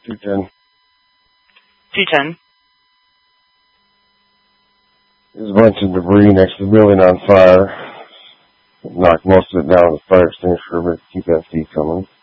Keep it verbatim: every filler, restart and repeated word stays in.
two ten. two ten. There's a bunch of debris next to the building on fire. Knocked most of it down with the fire extinguisher, but keep that feed coming.